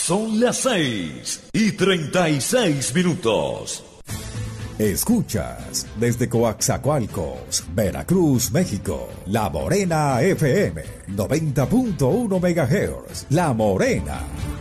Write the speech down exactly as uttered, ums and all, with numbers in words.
Son las seis y treinta y seis minutos. Escuchas desde Coaxacualcos, Veracruz, México, La Morena F M, noventa punto uno megahertz. La Morena.